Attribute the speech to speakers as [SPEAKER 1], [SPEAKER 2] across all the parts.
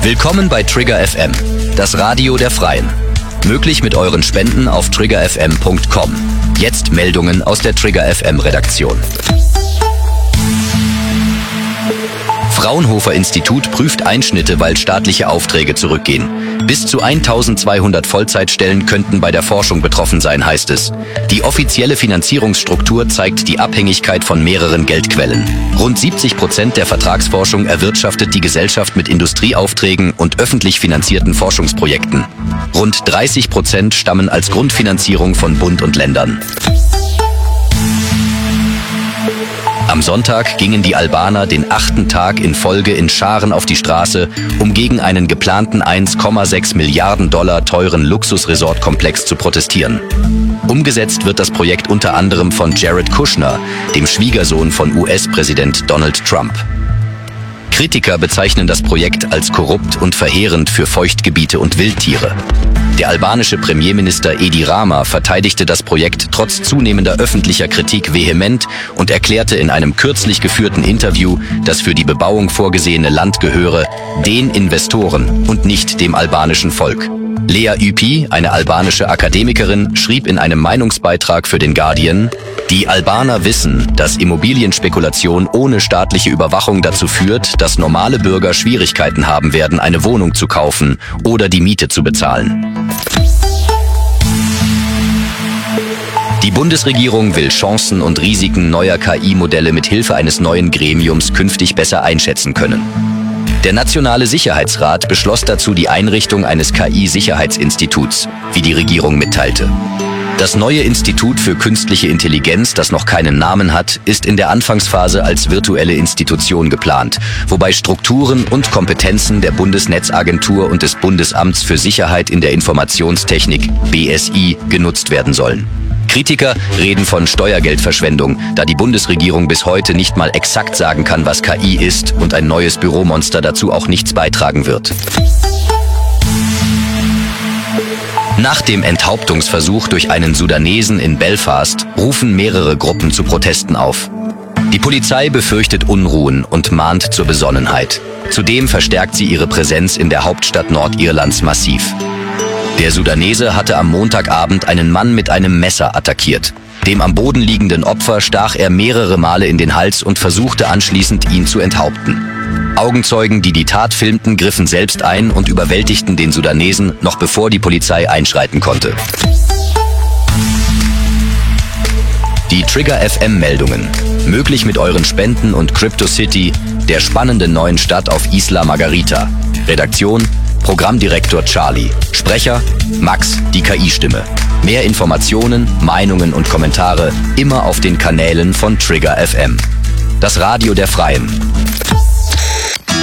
[SPEAKER 1] Willkommen bei Trigger FM, das Radio der Freien. Möglich mit euren Spenden auf triggerfm.com. Jetzt Meldungen aus der Trigger FM Redaktion. Fraunhofer Institut prüft Einschnitte, weil staatliche Aufträge zurückgehen. Bis zu 1200 Vollzeitstellen könnten bei der Forschung betroffen sein, heißt es. Die offizielle Finanzierungsstruktur zeigt die Abhängigkeit von mehreren Geldquellen. Rund 70% der Vertragsforschung erwirtschaftet die Gesellschaft mit Industrieaufträgen und öffentlich finanzierten Forschungsprojekten. Rund 30% stammen als Grundfinanzierung von Bund und Ländern. Am Sonntag gingen die Albaner den 8. Tag in Folge in Scharen auf die Straße, um gegen einen geplanten 1,6 Milliarden Dollar teuren Luxusresortkomplex zu protestieren. Umgesetzt wird das Projekt unter anderem von Jared Kushner, dem Schwiegersohn von US-Präsident Donald Trump. Kritiker bezeichnen das Projekt als korrupt und verheerend für Feuchtgebiete und Wildtiere. Der albanische Premierminister Edi Rama verteidigte das Projekt trotz zunehmender öffentlicher Kritik vehement und erklärte in einem kürzlich geführten Interview, das für die Bebauung vorgesehene Land gehöre den Investoren und nicht dem albanischen Volk. Lea Ypi, eine albanische Akademikerin, schrieb in einem Meinungsbeitrag für den Guardian: Die Albaner wissen, dass Immobilienspekulation ohne staatliche Überwachung dazu führt, dass normale Bürger Schwierigkeiten haben werden, eine Wohnung zu kaufen oder die Miete zu bezahlen. Die Bundesregierung will Chancen und Risiken neuer KI-Modelle mit Hilfe eines neuen Gremiums künftig besser einschätzen können. Der Nationale Sicherheitsrat beschloss dazu die Einrichtung eines KI-Sicherheitsinstituts, wie die Regierung mitteilte. Das neue Institut für künstliche Intelligenz, das noch keinen Namen hat, ist in der Anfangsphase als virtuelle Institution geplant, wobei Strukturen und Kompetenzen der Bundesnetzagentur und des Bundesamts für Sicherheit in der Informationstechnik (BSI) genutzt werden sollen. Kritiker reden von Steuergeldverschwendung, da die Bundesregierung bis heute nicht mal exakt sagen kann, was KI ist und ein neues Büromonster dazu auch nichts beitragen wird. Nach dem Enthauptungsversuch durch einen Sudanesen in Belfast rufen mehrere Gruppen zu Protesten auf. Die Polizei befürchtet Unruhen und mahnt zur Besonnenheit. Zudem verstärkt sie ihre Präsenz in der Hauptstadt Nordirlands massiv. Der Sudanese hatte am Montagabend einen Mann mit einem Messer attackiert. Dem am Boden liegenden Opfer stach er mehrere Male in den Hals und versuchte anschließend, ihn zu enthaupten. Augenzeugen, die die Tat filmten, griffen selbst ein und überwältigten den Sudanesen, noch bevor die Polizei einschreiten konnte. Die Trigger FM Meldungen. Möglich mit euren Spenden und CryptoCity, der spannenden neuen Stadt auf Isla Margarita. Redaktion: Programmdirektor Charlie. Sprecher: Max, die KI-Stimme. Mehr Informationen, Meinungen und Kommentare immer auf den Kanälen von Trigger FM. Das Radio der Freien.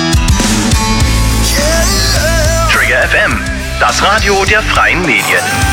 [SPEAKER 2] Trigger FM, das Radio der freien Medien.